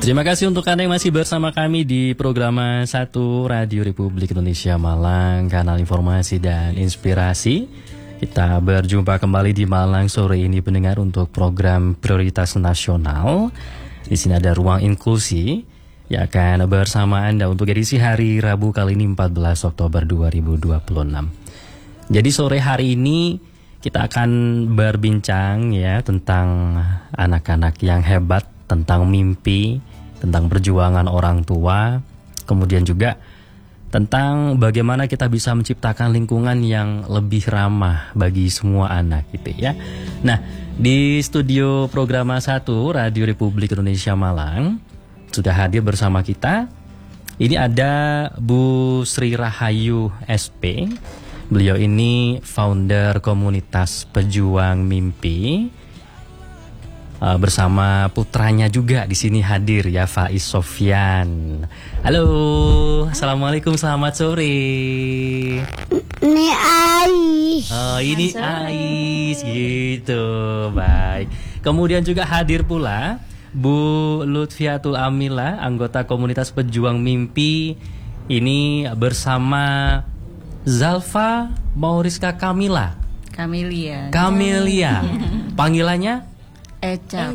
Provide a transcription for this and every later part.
Terima kasih untuk Anda yang masih bersama kami di program 1 Radio Republik Indonesia Malang, kanal informasi dan inspirasi. Kita berjumpa kembali di Malang sore ini pendengar untuk program Prioritas Nasional. Di sini ada Ruang Inklusi yang akan bersama Anda untuk edisi hari Rabu kali ini 14 Oktober 2026. Jadi sore hari ini kita akan berbincang ya tentang anak-anak yang hebat, tentang mimpi, tentang perjuangan orang tua, kemudian juga tentang bagaimana kita bisa menciptakan lingkungan yang lebih ramah bagi semua anak gitu ya. Nah, di studio program 1 Radio Republik Indonesia Malang sudah hadir bersama kita. Ini ada Bu Sri Rahayu SP. Beliau ini founder komunitas Pejuang Mimpi. Bersama putranya juga di sini hadir ya, Faiz Sofyan. Halo, assalamualaikum, selamat sore. Ini Ais. Oh, ini Ais gitu, baik. Kemudian juga hadir pula Bu Lutfiatul Amila, anggota komunitas Pejuang Mimpi. Ini bersama Zalfa Mauriska Kamila. Kamelia. Panggilannya Eca.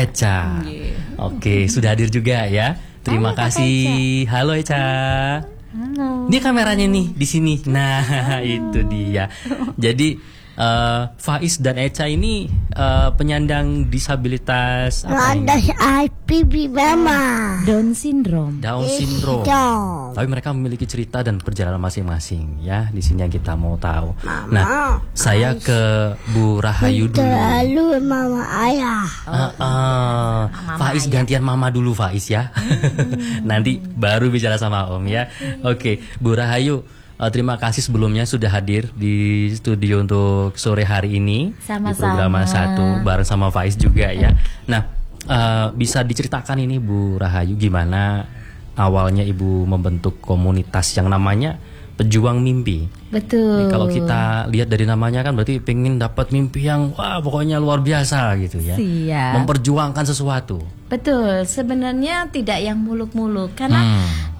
Oke, sudah hadir juga ya. Terima kasih. Halo Eca. Halo. Ini kameranya nih di sini. Nah, itu dia. Jadi Faiz dan Eca ini penyandang disabilitas apa ini? Ada IPB Mama. Down syndrome. Down syndrome. Tapi mereka memiliki cerita dan perjalanan masing-masing ya. Di sini yang kita mau tahu. Nah, saya ke Bu Rahayu dulu. Lalu Mama Ayah. Faiz gantian Mama dulu Faiz ya. Nanti baru bicara sama Om ya. Oke, Bu Rahayu, terima kasih sebelumnya sudah hadir di studio untuk sore hari ini. Sama-sama. Di program 1 bareng sama Faiz juga ya. Nah, bisa diceritakan ini Bu Rahayu gimana awalnya Ibu membentuk komunitas yang namanya Pejuang Mimpi. Betul. Nih, kalau kita lihat dari namanya kan berarti pengen dapat mimpi yang wah pokoknya luar biasa gitu ya. Siap. Memperjuangkan sesuatu. Betul. Sebenarnya tidak yang muluk-muluk karena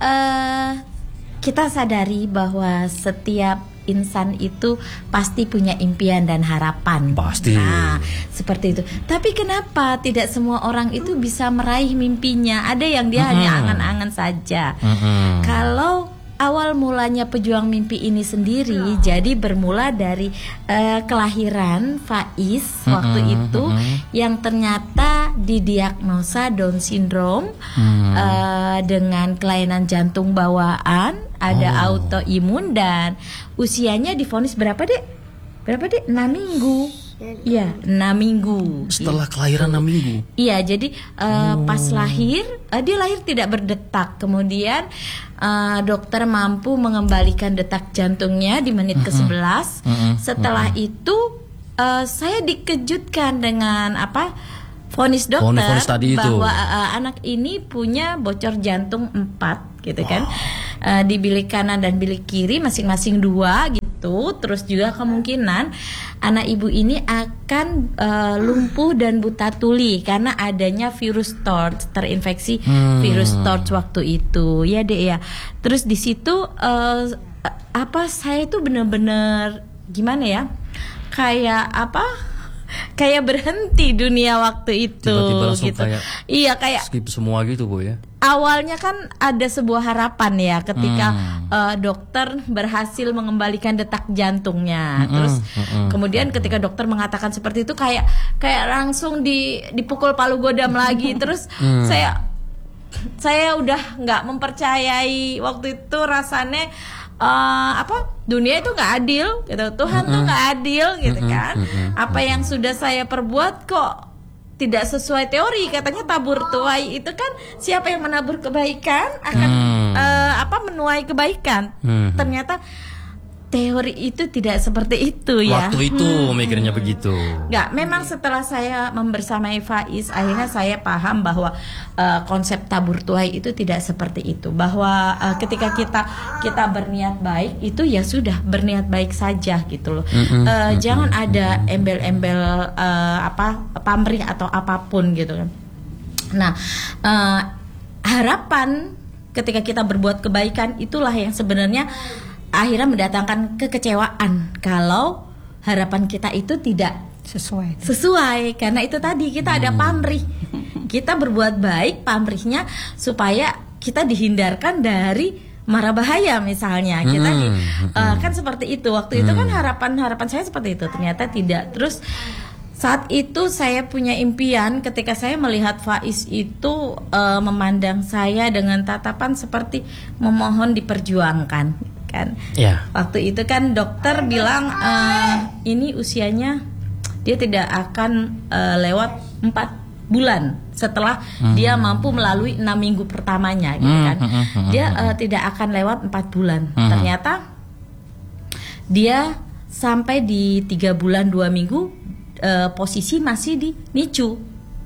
kita sadari bahwa setiap insan itu pasti punya impian dan harapan. Pasti. Nah, seperti itu. Tapi kenapa tidak semua orang itu bisa meraih mimpinya? Ada yang dia hanya angan-angan saja. Kalau awal mulanya Pejuang Mimpi ini sendiri jadi bermula dari kelahiran Faiz waktu itu yang ternyata didiagnosa Down syndrome dengan kelainan jantung bawaan, ada autoimun dan usianya divonis berapa Dek? 6 minggu. Iya, 6 minggu. Setelah kelahiran 6 minggu. Iya, jadi pas lahir dia lahir tidak berdetak. Kemudian dokter mampu mengembalikan detak jantungnya di menit ke-11. Setelah itu saya dikejutkan dengan vonis dokter Vonis tadi itu. bahwa anak ini punya bocor jantung 4 gitu kan. Di bilik kanan dan bilik kiri masing-masing 2 gitu. Terus juga kemungkinan anak ibu ini akan lumpuh dan buta tuli karena adanya virus TORCH, terinfeksi virus TORCH waktu itu. Ya Dek ya. Terus di situ saya itu benar-benar gimana ya? Kayak berhenti dunia waktu itu. Tiba-tiba langsung gitu. kayak skip semua gitu Bu ya. Awalnya kan ada sebuah harapan ya ketika dokter berhasil mengembalikan detak jantungnya. Terus kemudian ketika dokter mengatakan seperti itu kayak langsung dipukul palu godam lagi. Terus saya udah nggak mempercayai waktu itu rasanya dunia itu nggak adil gitu, Tuhan tuh nggak adil gitu kan. Apa yang sudah saya perbuat kok tidak sesuai teori, katanya tabur tuai itu kan siapa yang menabur kebaikan akan menuai kebaikan. Ternyata teori itu tidak seperti itu ya. Waktu itu mikirnya begitu. Enggak, memang setelah saya membersamai Faiz, akhirnya saya paham bahwa konsep tabur tuai itu tidak seperti itu. Bahwa ketika kita berniat baik, itu ya sudah berniat baik saja gitu loh. Jangan ada embel-embel pamrih atau apapun gitu kan. Nah, harapan ketika kita berbuat kebaikan itulah yang sebenarnya akhirnya mendatangkan kekecewaan kalau harapan kita itu tidak sesuai karena itu tadi kita ada pamrih. Kita berbuat baik, pamrihnya supaya kita dihindarkan dari mara bahaya misalnya. Kita kan seperti itu. Waktu itu kan harapan saya seperti itu, ternyata tidak. Terus saat itu saya punya impian ketika saya melihat Faiz itu memandang saya dengan tatapan seperti memohon diperjuangkan kan. Waktu itu kan dokter bilang ini usianya dia tidak akan lewat 4 bulan setelah dia mampu melalui 6 minggu pertamanya gitu kan. Dia tidak akan lewat 4 bulan. Ternyata dia sampai di 3 bulan 2 minggu posisi masih di NICU.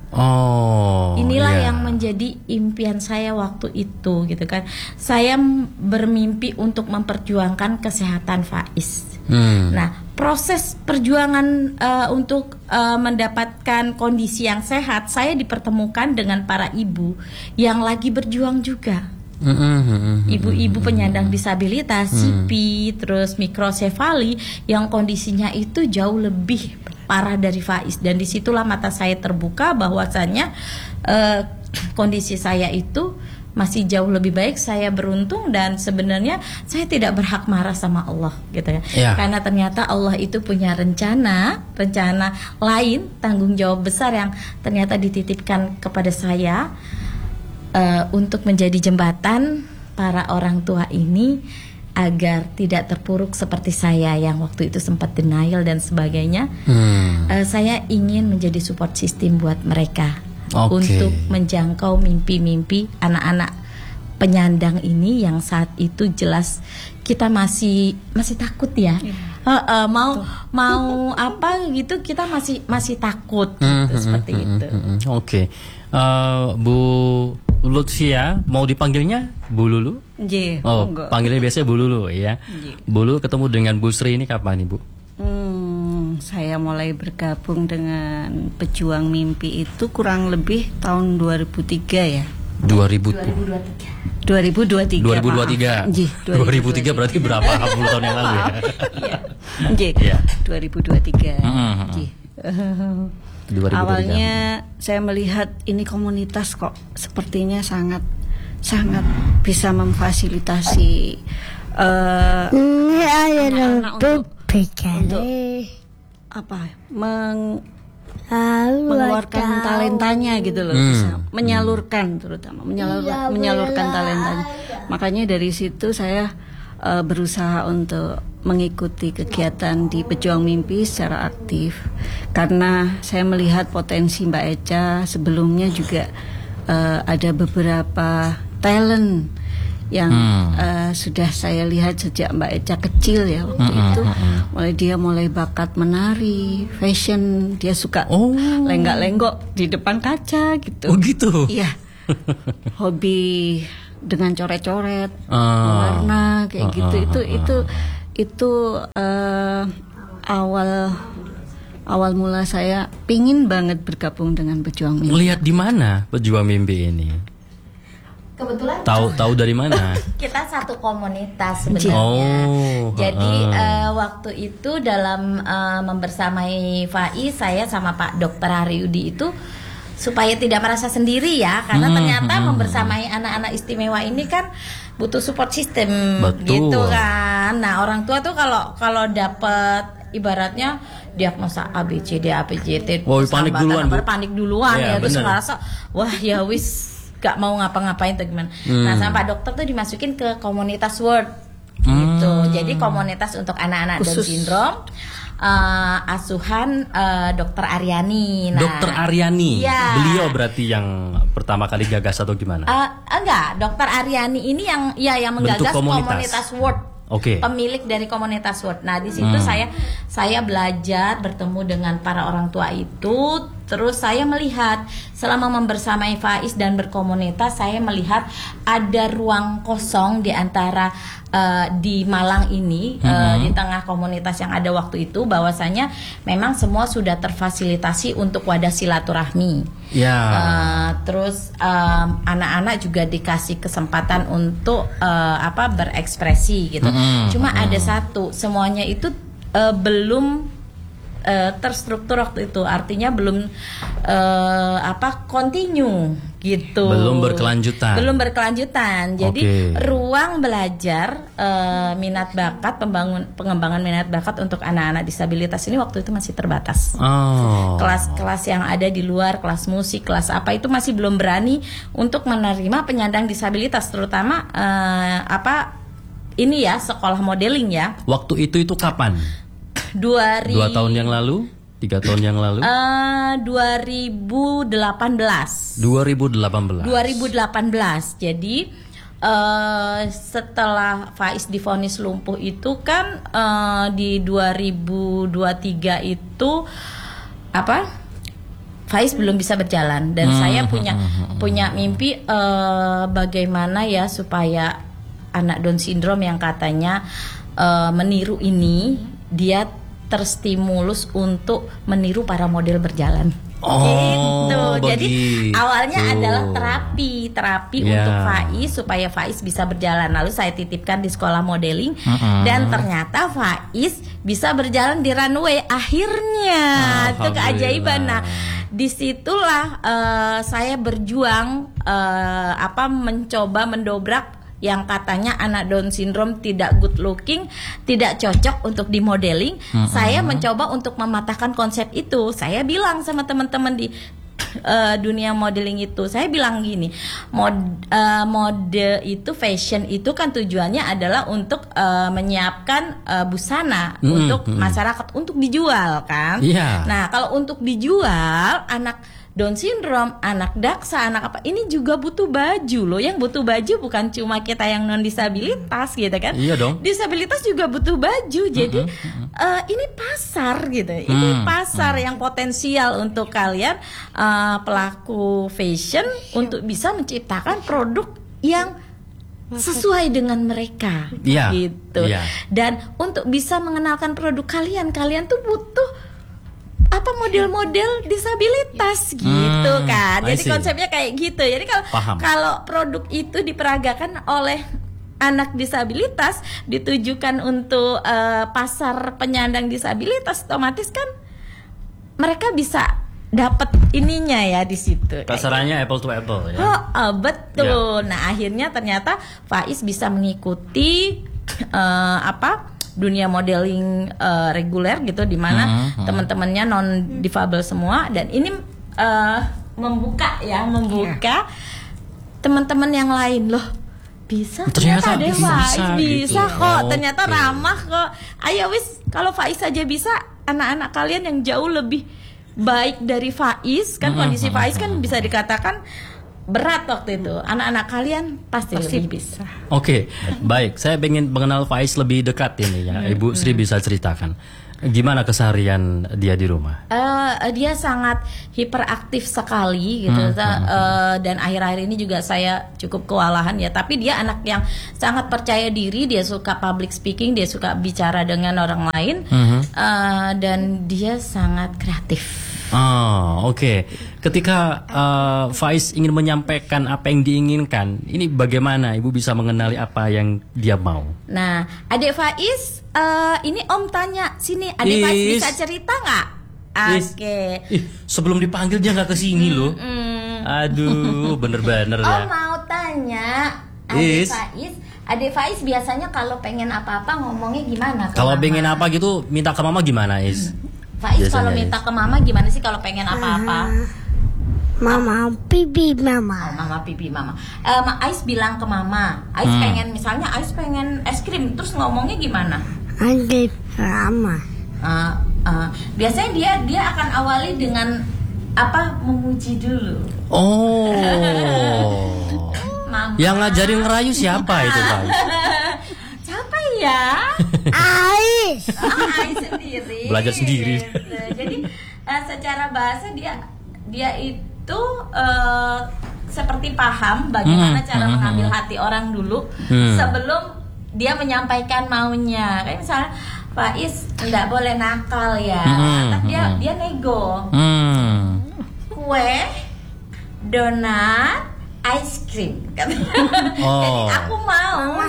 Inilah yang menjadi impian saya waktu itu gitu kan. Saya bermimpi untuk memperjuangkan kesehatan Faiz. Nah, proses perjuangan untuk mendapatkan kondisi yang sehat, saya dipertemukan dengan para ibu yang lagi berjuang juga. Ibu-ibu penyandang disabilitas, CP, terus mikrosefali yang kondisinya itu jauh lebih parah dari Faiz, dan disitulah mata saya terbuka bahwasannya kondisi saya itu masih jauh lebih baik. Saya beruntung dan sebenarnya saya tidak berhak marah sama Allah gitu ya. Karena ternyata Allah itu punya rencana lain, tanggung jawab besar yang ternyata dititipkan kepada saya untuk menjadi jembatan para orang tua ini agar tidak terpuruk seperti saya yang waktu itu sempat denial dan sebagainya. Saya ingin menjadi support system buat mereka untuk menjangkau mimpi-mimpi anak-anak penyandang ini yang saat itu jelas kita masih takut ya. Mau apa gitu kita masih takut gitu, seperti itu. Bu Lutfia, mau dipanggilnya Bu Lulu? Panggilnya biasanya Bu Lulu ya. Bu Lulu ketemu dengan Bu Sri ini kapan Ibu? Saya mulai bergabung dengan Pejuang Mimpi itu kurang lebih tahun 2003 ya. 2023. 2023 berarti berapa puluh tahun yang lalu ya? 2023. Awalnya saya melihat ini komunitas kok sepertinya sangat bisa memfasilitasi anak-anak untuk mengeluarkan talentanya gitu loh, bisa menyalurkan, terutama menyalurkan talentanya. Makanya dari situ saya berusaha untuk mengikuti kegiatan di Pejuang Mimpi secara aktif karena saya melihat potensi Mbak Echa. Sebelumnya juga ada beberapa talent yang sudah saya lihat sejak Mbak Echa kecil ya waktu itu. Mulai bakat menari, fashion, dia suka lenggak-lenggok di depan kaca gitu. Oh gitu. Iya. Hobi dengan coret-coret, warna kayak gitu. Itu awal mula saya pingin banget bergabung dengan Pejuang Mimpi. Lihat di mana Pejuang Mimpi ini? Kebetulan tahu dari mana? Kita satu komunitas sebenarnya. Jadi waktu itu dalam membersamai Faiz, saya sama Pak Dr. Haryudi itu supaya tidak merasa sendiri ya, karena ternyata membersamai anak-anak istimewa ini kan butuh support system. Gitu kan. Nah, orang tua tuh kalau dapat ibaratnya diagnosa ABCD panik duluan ya, terus merasa wah ya wis gak mau ngapa-ngapain atau gimana. Nah, sama Pak Dokter tuh dimasukin ke komunitas Word gitu. Jadi komunitas untuk anak-anak Down syndrome, asuhan Dokter Aryani. Dokter Aryani, ya. Beliau berarti yang pertama kali gagas atau gimana? Enggak, Dokter Aryani ini yang menggagas komunitas Word. Pemilik dari komunitas Word. Nah, di situ saya belajar bertemu dengan para orang tua itu, Terus saya melihat selama membersamai Faiz dan berkomunitas, saya melihat ada ruang kosong di antara di Malang ini, di tengah komunitas yang ada waktu itu, bahwasanya memang semua sudah terfasilitasi untuk wadah silaturahmi. Terus anak-anak juga dikasih kesempatan untuk berekspresi gitu. Cuma ada satu, semuanya itu belum terstruktur waktu itu, artinya belum continue gitu, belum berkelanjutan. Jadi ruang belajar minat bakat, pengembangan minat bakat untuk anak-anak disabilitas ini waktu itu masih terbatas. Kelas-kelas yang ada di luar, kelas musik, kelas apa itu masih belum berani untuk menerima penyandang disabilitas, terutama ini ya, sekolah modeling ya. Waktu itu kapan? 2 tahun yang lalu? 3 tahun yang lalu? 2018. Jadi setelah Faiz divonis lumpuh itu kan di 2023 itu Faiz belum bisa berjalan, dan saya punya mimpi bagaimana ya supaya anak Down syndrome yang katanya meniru ini, dia terstimulus untuk meniru para model berjalan. Gitu. Jadi awalnya adalah terapi untuk Faiz supaya Faiz bisa berjalan. Lalu saya titipkan di sekolah modeling, dan ternyata Faiz bisa berjalan di runway akhirnya. Itu keajaiban. Nah, disitulah saya berjuang mencoba mendobrak yang katanya anak Down syndrome tidak good looking, tidak cocok untuk di modeling. Saya mencoba untuk mematahkan konsep itu. Saya bilang sama teman-teman di dunia modeling itu, saya bilang gini, mode itu, fashion itu kan tujuannya adalah untuk menyiapkan busana untuk masyarakat untuk dijual kan. Nah, kalau untuk dijual, anak Down syndrome, anak daksa, anak apa, ini juga butuh baju loh. Yang butuh baju bukan cuma kita yang non disabilitas gitu kan. Iya dong. Disabilitas juga butuh baju. Jadi ini pasar gitu. Ini pasar yang potensial untuk kalian pelaku fashion untuk bisa menciptakan produk yang sesuai dengan mereka gitu. Dan untuk bisa mengenalkan produk kalian tuh butuh model-model disabilitas gitu kan. Jadi konsepnya kayak gitu. Jadi kalau produk itu diperagakan oleh anak disabilitas, ditujukan untuk pasar penyandang disabilitas, otomatis kan mereka bisa dapat ininya ya di situ. Pasarannya apple to apple ya. Betul. Nah, akhirnya ternyata Faiz bisa mengikuti dunia modeling reguler gitu, di mana teman-temannya non difabel semua, dan ini membuka teman-teman yang lain loh. Ternyata ada bisa kok. Ternyata ramah kok. Ayo wis, kalau Faiz aja bisa, anak-anak kalian yang jauh lebih baik dari Faiz kan, kondisi Faiz kan bisa dikatakan berat waktu itu, anak-anak kalian pasti lebih bisa. Oke, baik. Saya ingin mengenal Faiz lebih dekat ini ya. Ibu Sri bisa ceritakan gimana keseharian dia di rumah? Dia sangat hiperaktif sekali gitu, dan akhir-akhir ini juga saya cukup kewalahan ya. Tapi dia anak yang sangat percaya diri, dia suka public speaking, dia suka bicara dengan orang lain, dan dia sangat kreatif. Oke. Ketika Faiz ingin menyampaikan apa yang diinginkan, ini bagaimana Ibu bisa mengenali apa yang dia mau? Nah, adik Faiz, ini Om tanya, sini adik Faiz bisa cerita nggak? Oke. Sebelum dipanggil dia nggak kesini loh. Aduh, bener-bener ya. Om mau tanya, adik Faiz biasanya kalau pengen apa-apa ngomongnya gimana? Kalau pengen apa gitu, minta ke mama gimana, Is? Faiz kalau minta ke mama gimana sih kalau pengen apa-apa? Mama, pipi mama. Mama, pipi mama. Ais bilang ke mama, Ais pengen, misalnya Ais pengen es krim, terus ngomongnya gimana? Adik mama. Biasanya dia akan awali dengan memuji dulu. Mama. Yang ngajarin ngerayu siapa itu, Faiz? Siapa ya? Ais. Ais sendiri. Belajar sendiri. Gitu. Jadi secara bahasa dia dia itu seperti paham bagaimana cara mengambil hati orang dulu sebelum dia menyampaikan maunya. Kayak misalnya Faiz nggak boleh nakal ya, tapi dia nego. Kue, donat, ice cream. Jadi aku mau.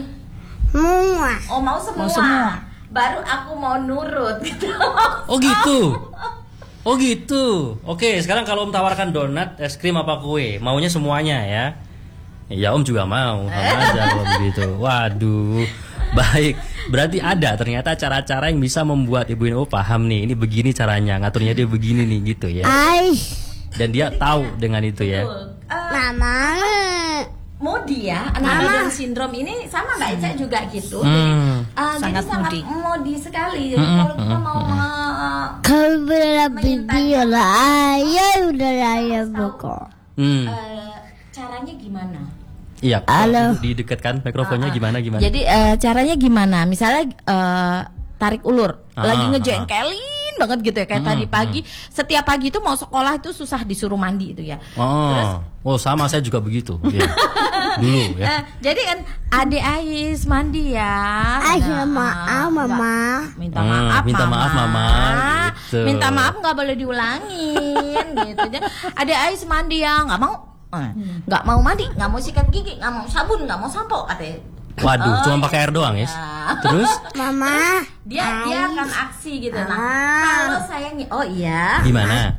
Mau semua. Baru aku mau nurut gitu. Oh gitu. Oh gitu. Oke, sekarang kalau Om tawarkan donat, es krim apa kue, maunya semuanya ya. Ya Om juga mau, sama aja kalau begitu. Waduh. Baik, berarti ada ternyata cara-cara yang bisa membuat Ibu ini paham nih, ini begini caranya, ngaturnya dia begini nih gitu ya. Dan dia tahu dengan itu ya. Mama. Modi ya, anak Down syndrome ini sama Mbak Eca juga gitu. Jadi sangat modi sekali. Jadi kalau kita mau Video lah, ayah udah ayah pokok. Caranya gimana? Iya, didekatkan mikrofonnya gimana? Jadi caranya gimana? Misalnya tarik ulur, lagi ngejengkelin banget gitu ya, kayak tadi pagi. Setiap pagi itu mau sekolah itu susah disuruh mandi itu ya. Oh sama saya juga begitu. Ya. Dulu ya. Jadi kan Ade Ais mandi ya. Maaf mama. Minta maaf mama. Gitu. Minta maaf nggak boleh diulangin gitu. Ade Ais mandi ya, nggak mau mandi, nggak mau sikat gigi, nggak mau sabun, nggak mau sampo katanya. Waduh, cuma pakai air doang ya. Terus Mama, dia akan aksi gitu. Kalau sayangnya, oh iya. Gimana?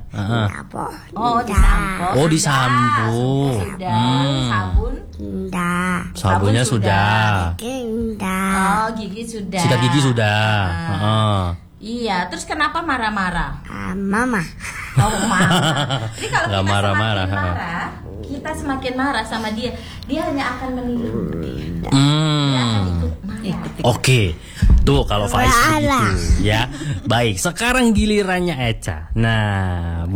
Disampo. Sudah. Sabun? Sudah. Sabunnya sudah. Sudah. Gigi sudah. Sikat gigi sudah. Iya, terus kenapa marah-marah? Mama. Mama. Jadi kalau nggak kita marah-marah. Kita semakin marah sama dia hanya akan meniru. Dia akan ikut. Oke, tuh kalau Faiz begitu ya. Baik, sekarang gilirannya Eca. Nah,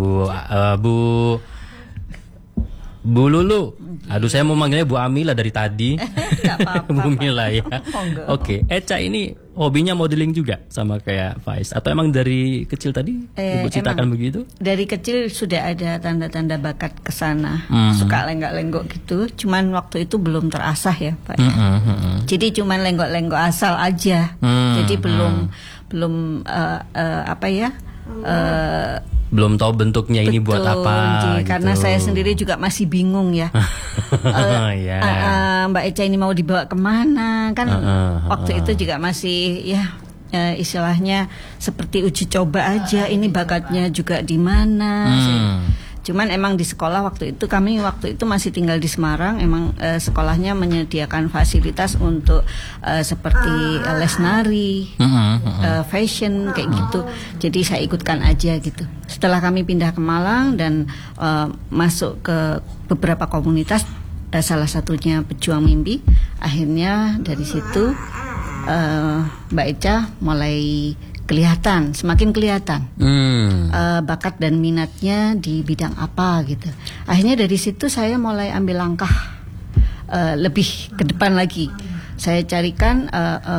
Bu Lulu. Aduh, saya mau manggilnya Bu Amila dari tadi. Bu Mila ya. Oke, Eca ini hobinya modeling juga sama kayak Faiz, atau emang dari kecil tadi Ibu ceritakan begitu? Dari kecil sudah ada tanda-tanda bakat ke sana. Suka lenggak-lenggok gitu. Cuman waktu itu belum terasah ya, Pak. Jadi cuman lenggok-lenggok asal aja. Jadi belum belum tahu bentuknya ini buat apa gitu. Karena saya sendiri juga masih bingung ya. Mbak Eca ini mau dibawa kemana kan? Waktu itu juga masih istilahnya seperti uji coba aja. Ini bakatnya juga di mana? Cuman emang di sekolah waktu itu masih tinggal di Semarang. Emang sekolahnya menyediakan fasilitas untuk seperti les nari, fashion kayak gitu. Jadi saya ikutkan aja gitu. Setelah kami pindah ke Malang dan masuk ke beberapa komunitas, salah satunya Pejuang Mimpi. Akhirnya dari situ Mbak Eca mulai semakin kelihatan bakat dan minatnya di bidang apa gitu. Akhirnya dari situ saya mulai ambil langkah lebih ke depan lagi. Saya carikan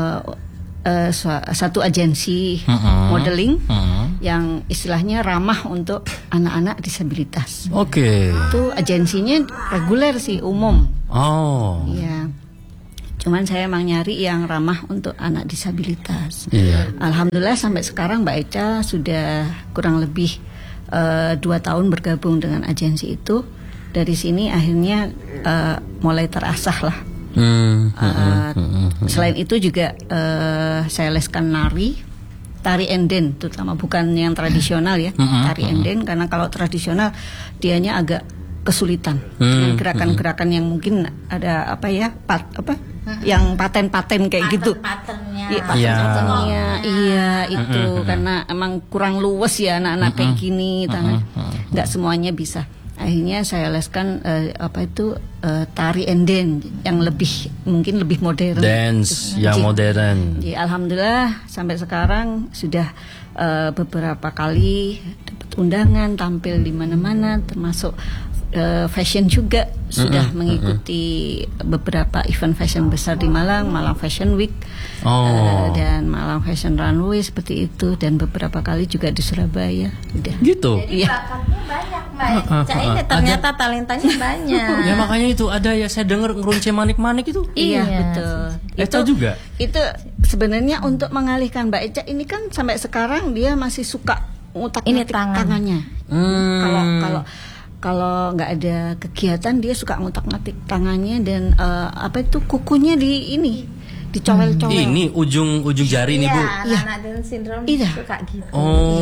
satu agensi modeling yang istilahnya ramah untuk anak-anak disabilitas. Oke. Itu agensinya reguler sih, umum. Oh. Iya. Cuman saya emang nyari yang ramah untuk anak disabilitas. Alhamdulillah sampai sekarang Mbak Eca sudah kurang lebih 2 tahun bergabung dengan agensi itu. Dari sini akhirnya mulai terasah lah. Selain itu juga saya leskan tari enden, terutama bukan yang tradisional ya, tari enden, karena kalau tradisional dianya agak kesulitan dengan gerakan-gerakan yang mungkin ada yang paten-paten kayak gitu. Paten-patennya itu karena emang kurang luwes ya anak-anak kayak gini, nggak semuanya bisa. Akhirnya saya leskan tari enden yang mungkin lebih modern. Dance yang modern. Jadi alhamdulillah sampai sekarang sudah beberapa kali dapat undangan tampil di mana-mana, termasuk fashion juga sudah mengikuti beberapa event fashion besar di Malang Fashion Week dan Malang Fashion Runway seperti itu, dan beberapa kali juga di Surabaya. Udah. Gitu. Jadi bakatnya banyak Mbak Eca ini, ternyata talentanya banyak. Ya makanya itu ada ya, saya dengar ngerunce manik-manik itu. Iya betul. Eca juga. Itu sebenarnya untuk mengalihkan Mbak Eca ini kan sampai sekarang dia masih suka ngutak-ngatik tangannya. Kalau nggak ada kegiatan dia suka ngutak-ngatik tangannya, dan kukunya dicowel-cowel. Ini ujung jari nih Bu. Anak Down syndrome suka gitu.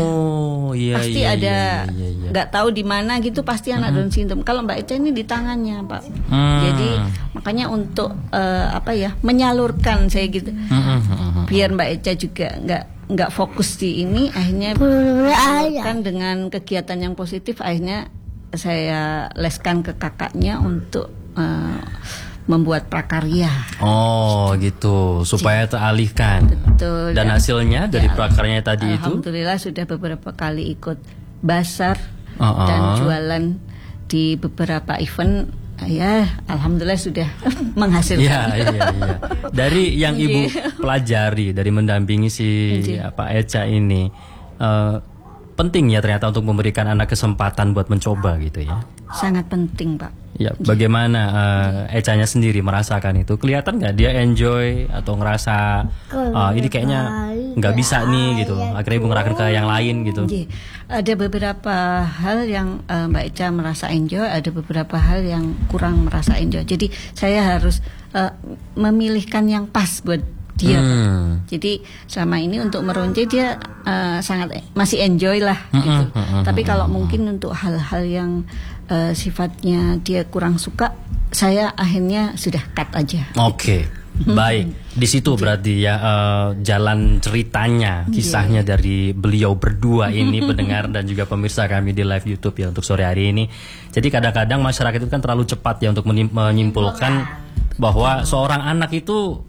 Pasti ada, nggak tahu di mana gitu, pasti anak Down syndrome. Kalau Mbak Eca ini di tangannya Pak. Jadi makanya untuk menyalurkan saya gitu, biar Mbak Eca juga nggak fokus di ini, akhirnya kan dengan kegiatan yang positif, akhirnya saya leskan ke kakaknya untuk membuat prakarya. Oh gitu, supaya teralihkan. Betul. Dan hasilnya dari prakaryanya tadi itu? Alhamdulillah sudah beberapa kali ikut basar dan jualan di beberapa event. Ya, alhamdulillah sudah menghasilkan. Iya. Dari yang Ibu pelajari, dari mendampingi si Eca ini, penting ya ternyata untuk memberikan anak kesempatan buat mencoba gitu ya. Sangat penting Pak. Ya, bagaimana Ecanya sendiri merasakan itu? Kelihatan nggak dia enjoy atau ngerasa ini kayaknya nggak bisa nih gitu? Akhirnya Ibu ngerahkan ke yang lain gitu. Ada beberapa hal yang Mbak Eca merasa enjoy, ada beberapa hal yang kurang merasa enjoy. Jadi saya harus memilihkan yang pas buat dia. Jadi selama ini untuk meronce dia sangat masih enjoy lah gitu. Tapi kalau mungkin untuk hal-hal yang sifatnya dia kurang suka, saya akhirnya sudah cut aja. Oke. Baik, di situ berarti ya jalan ceritanya, kisahnya dari beliau berdua ini, pendengar dan juga pemirsa kami di live YouTube ya untuk sore hari ini. Jadi kadang-kadang masyarakat itu kan terlalu cepat ya untuk menyimpulkan bahwa seorang anak itu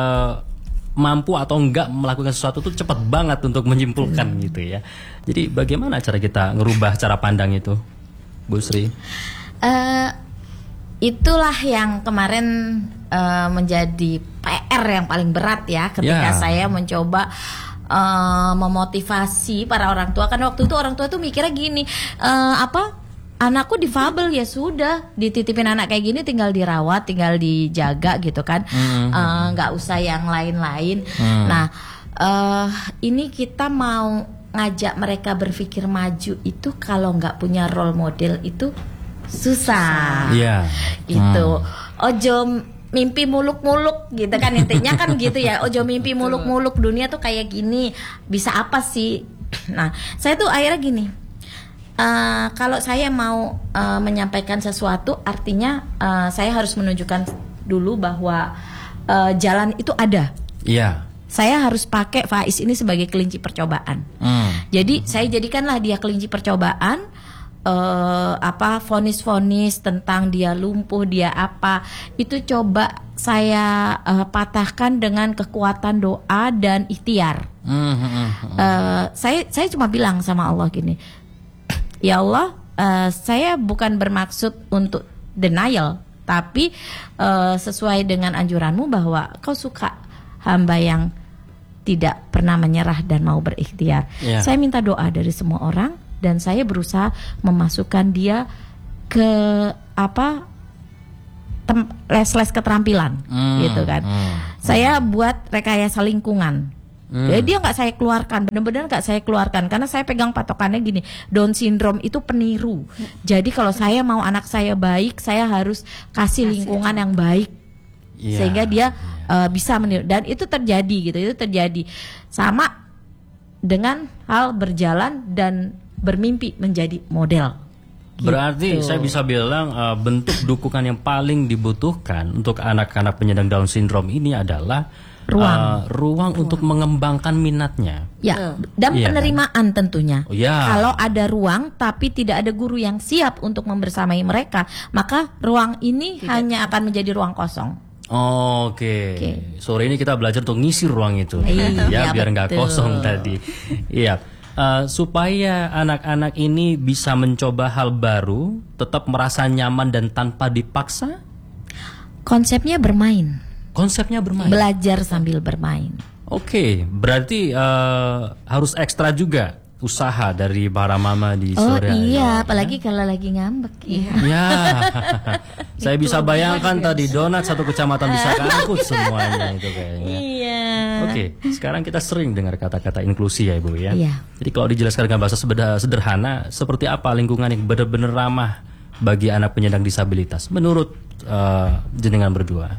mampu atau enggak melakukan sesuatu itu cepat banget untuk menyimpulkan gitu ya. Jadi bagaimana cara kita ngerubah cara pandang itu, Bu Sri? Itulah yang kemarin menjadi PR yang paling berat ya, ketika saya mencoba memotivasi para orang tua. Karena waktu itu orang tua tuh mikirnya gini, anakku difabel, ya sudah dititipin anak kayak gini, tinggal dirawat, tinggal dijaga gitu kan, nggak usah yang lain-lain. Nah ini kita mau ngajak mereka berpikir maju itu, kalau nggak punya role model itu susah. Gitu. Ojo mimpi muluk-muluk gitu kan, intinya kan gitu ya. Ojo mimpi muluk-muluk, dunia tuh kayak gini, bisa apa sih? Nah saya tuh akhirnya gini, kalau saya mau menyampaikan sesuatu, artinya saya harus menunjukkan dulu bahwa jalan itu ada. Saya harus pakai Faiz ini sebagai kelinci percobaan. Jadi saya jadikanlah dia kelinci percobaan. Vonis-vonis tentang dia lumpuh, dia apa, itu coba saya patahkan dengan kekuatan doa dan ikhtiar. Saya cuma bilang sama Allah gini, ya Allah, saya bukan bermaksud untuk denial, tapi sesuai dengan anjuranmu bahwa kau suka hamba yang tidak pernah menyerah dan mau berikhtiar. Saya minta doa dari semua orang, dan saya berusaha memasukkan dia ke les keterampilan gitu kan. Saya buat rekayasa lingkungan. Jadi dia nggak saya keluarkan, benar-benar nggak saya keluarkan, karena saya pegang patokannya gini, Down syndrome itu peniru. Jadi kalau saya mau anak saya baik, saya harus kasih lingkungan yang baik, sehingga dia bisa meniru. Dan itu terjadi gitu, itu terjadi. Sama dengan hal berjalan dan bermimpi menjadi model. Berarti saya bisa bilang bentuk dukungan yang paling dibutuhkan untuk anak-anak penyandang Down syndrome ini adalah ruang untuk mengembangkan minatnya. Dan penerimaan tentunya. Kalau ada ruang tapi tidak ada guru yang siap untuk membersamai mereka, maka ruang ini hanya akan menjadi ruang kosong. Sore ini kita belajar untuk ngisi ruang itu, biar nggak kosong tadi. supaya anak-anak ini bisa mencoba hal baru, tetap merasa nyaman dan tanpa dipaksa? Konsepnya bermain. Konsepnya bermain. Belajar sambil bermain. Oke, berarti harus ekstra juga usaha dari para mama di Oh sore hari. iya, apalagi kalau lagi ngambek ya. Ya, saya bisa bayangkan tadi donat satu kecamatan bisa keangkut semuanya itu kayaknya. Iya. Oke, sekarang kita sering dengar kata-kata inklusi ya Ibu ya. Iya. Jadi kalau dijelaskan dengan bahasa sederhana, seperti apa lingkungan yang benar-benar ramah bagi anak penyandang disabilitas menurut jenengan berdua?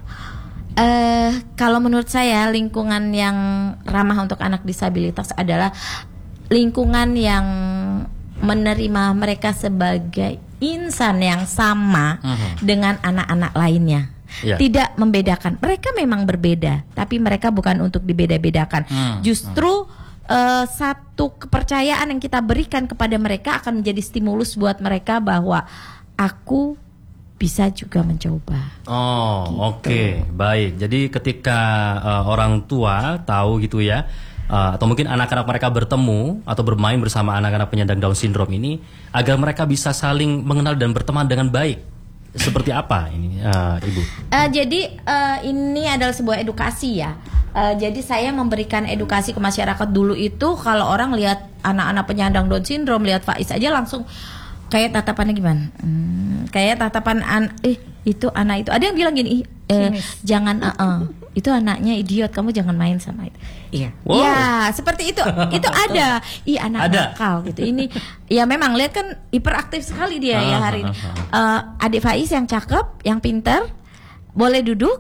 Kalau menurut saya lingkungan yang ramah untuk anak disabilitas adalah lingkungan yang menerima mereka sebagai insan yang sama dengan anak-anak lainnya. Ya. Tidak membedakan. Mereka memang berbeda, tapi mereka bukan untuk dibeda-bedakan. Justru satu kepercayaan yang kita berikan kepada mereka akan menjadi stimulus buat mereka bahwa aku bisa juga mencoba. Oh, oke, baik. Jadi ketika orang tua tahu gitu ya, atau mungkin anak-anak mereka bertemu atau bermain bersama anak-anak penyandang Down syndrome ini, agar mereka bisa saling mengenal dan berteman dengan baik. Seperti apa ini, Ibu? Jadi ini adalah sebuah edukasi ya. Jadi saya memberikan edukasi ke masyarakat dulu itu, kalau orang lihat anak-anak penyandang Down syndrome, lihat Faiz aja langsung kayak tatapannya gimana? Kayak tatapan itu anak itu. Ada yang bilang gini, jangan itu anaknya idiot, kamu jangan main sama itu. Iya. Wow. Ya, seperti itu. Itu ada. Anak nakal gitu. Ini ya memang lihat kan hiperaktif sekali dia ya hari ini. Adik Faiz yang cakep, yang pintar, boleh duduk.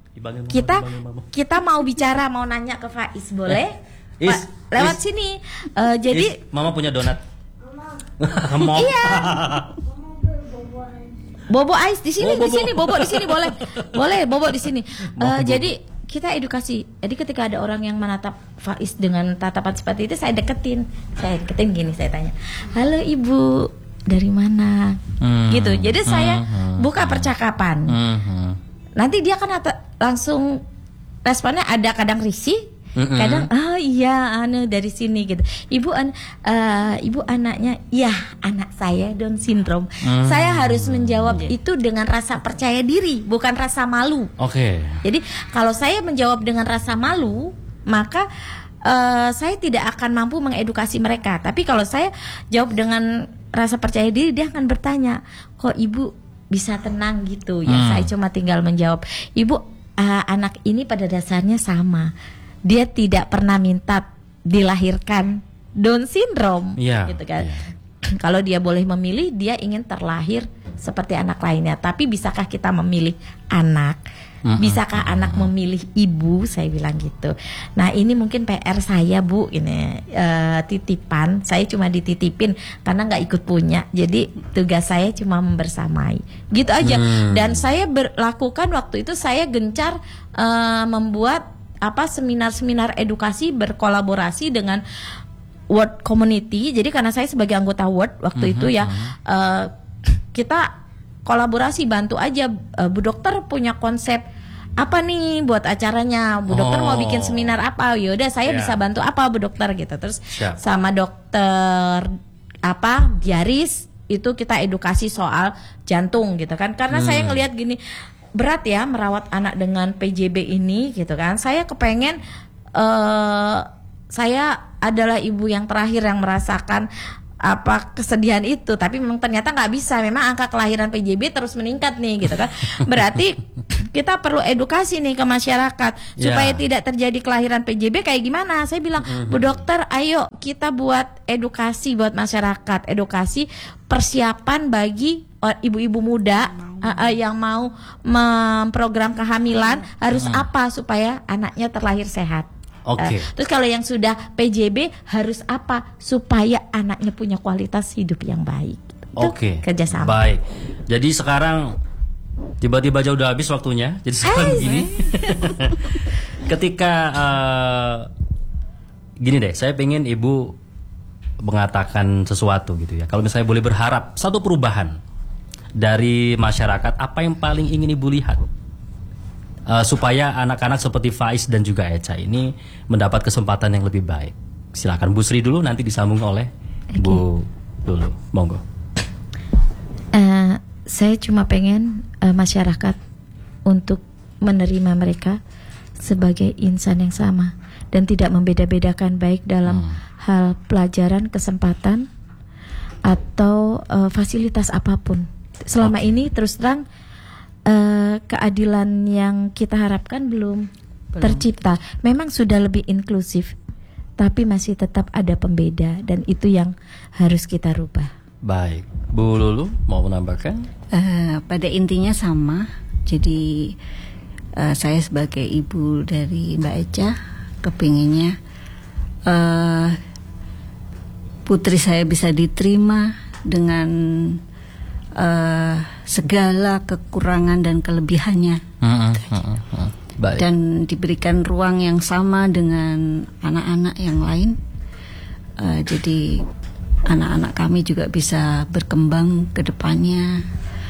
Kita mau bicara, mau nanya ke Faiz, boleh? Lewat sini. Jadi Mama punya donat. Iya. Bobo Ais di sini, di sini, Bobo di sini boleh Bobo di sini. Jadi kita edukasi. Jadi ketika ada orang yang menatap Faiz dengan tatapan seperti itu, saya deketin gini, saya tanya, halo Ibu, dari mana? Gitu. Jadi saya buka percakapan. Nanti dia kan langsung responnya ada kadang risih. Kadang iya dari sini gitu. Ibu anaknya, ya anak saya Down syndrome. Saya harus menjawab itu dengan rasa percaya diri, bukan rasa malu. Oke. Jadi kalau saya menjawab dengan rasa malu, maka saya tidak akan mampu mengedukasi mereka. Tapi kalau saya jawab dengan rasa percaya diri, dia akan bertanya, kok Ibu bisa tenang gitu ya. Saya cuma tinggal menjawab, Ibu, anak ini pada dasarnya sama. Dia tidak pernah minta dilahirkan Down syndrome, gitu kan. Kalau dia boleh memilih, dia ingin terlahir seperti anak lainnya. Tapi bisakah kita memilih anak? Bisakah anak memilih ibu? Saya bilang gitu. Nah ini mungkin PR saya Bu, ini titipan. Saya cuma dititipin karena nggak ikut punya. Jadi tugas saya cuma membersamai, gitu aja. Dan saya berlakukan waktu itu, saya gencar membuat seminar-seminar edukasi berkolaborasi dengan Word Community. Jadi karena saya sebagai anggota Word waktu itu ya, kita kolaborasi, bantu aja. Bu Dokter punya konsep apa nih buat acaranya, Bu Dokter mau bikin seminar apa, yaudah saya bisa bantu apa Bu Dokter gitu. Terus sama Dokter Biaris itu kita edukasi soal jantung gitu kan. Karena saya ngelihat gini, berat ya merawat anak dengan PJB ini gitu kan. Saya kepengen saya adalah ibu yang terakhir yang merasakan kesedihan itu, tapi memang ternyata nggak bisa. Memang angka kelahiran PJB terus meningkat nih gitu kan. Berarti kita perlu edukasi nih ke masyarakat supaya tidak terjadi kelahiran PJB kayak gimana. Saya bilang, Bu Dokter, ayo kita buat edukasi buat masyarakat, edukasi persiapan bagi ibu-ibu muda yang mau memprogram kehamilan harus apa supaya anaknya terlahir sehat. Terus kalau yang sudah PJB harus apa supaya anaknya punya kualitas hidup yang baik. Kerjasama. Baik. Jadi sekarang tiba-tiba aja udah habis waktunya. Jadi sekarang gini. Ketika gini deh, saya pengen Ibu mengatakan sesuatu gitu ya. Kalau misalnya boleh berharap satu perubahan dari masyarakat, apa yang paling ingin Ibu lihat supaya anak-anak seperti Faiz dan juga Echa ini mendapat kesempatan yang lebih baik? Silakan Bu Sri dulu, nanti disambung oleh Bu Lulu. Monggo. Saya cuma pengen masyarakat untuk menerima mereka sebagai insan yang sama dan tidak membeda-bedakan baik dalam hal pelajaran, kesempatan atau fasilitas apapun. Selama ini terus terang keadilan yang kita harapkan belum tercipta. Memang sudah lebih inklusif, tapi masih tetap ada pembeda dan itu yang harus kita rubah. Baik, Bu Lulu mau menambahkan? Pada intinya sama. Jadi saya sebagai ibu dari Mbak Eca kepinginnya putri saya bisa diterima dengan segala kekurangan dan kelebihannya. Baik. Dan diberikan ruang yang sama dengan anak-anak yang lain. Jadi anak-anak kami juga bisa berkembang ke depannya,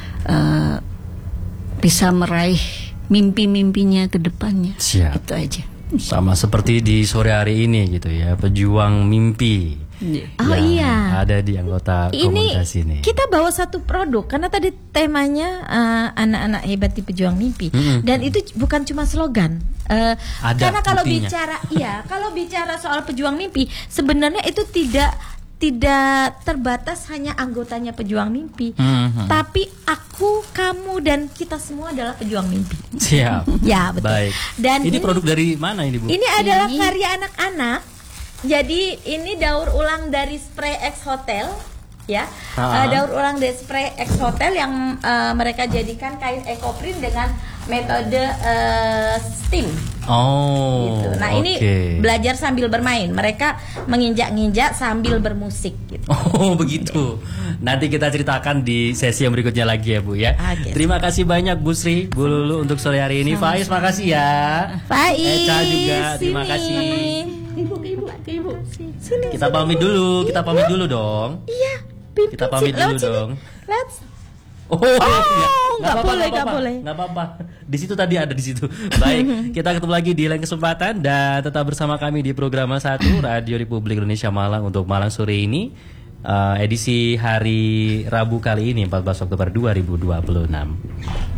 bisa meraih mimpi-mimpinya ke depannya. Siap. Itu aja. Sama seperti di sore hari ini gitu ya, pejuang mimpi. Oh yang iya. ada di anggota komunitas ini. Kita bawa satu produk karena tadi temanya anak-anak hebat di pejuang mimpi dan itu bukan cuma slogan. Karena kalau buktinya. kalau bicara soal pejuang mimpi sebenarnya itu tidak terbatas hanya anggotanya pejuang mimpi, tapi aku, kamu dan kita semua adalah pejuang mimpi. Siap. Ya betul. Baik. Dan ini produk dari mana ini Bu? Ini adalah karya anak-anak. Jadi ini daur ulang dari Spray X Hotel, ya. Daur ulang dari Spray X Hotel yang mereka jadikan kain ekoprint dengan metode steam. Oh. Gitu. Nah ini belajar sambil bermain. Mereka menginjak-injak sambil bermusik. Gitu. Oh begitu. Nanti kita ceritakan di sesi yang berikutnya lagi ya Bu ya. Okay. Terima kasih banyak Bu Sri, Bu Lulu untuk sore hari ini. Faiz makasih ya. Faiz. Eca juga terima kasih. Ibu. Sini. Kita pamit dulu dong. Iya. Kita pamit dulu dong. Let's. Nggak boleh. Nggak apa-apa. Di situ tadi ada di situ. Baik, kita ketemu lagi di lain kesempatan dan tetap bersama kami di program 1 Radio Republik Indonesia Malang untuk Malang sore ini. Edisi hari Rabu kali ini 14 Oktober 2026.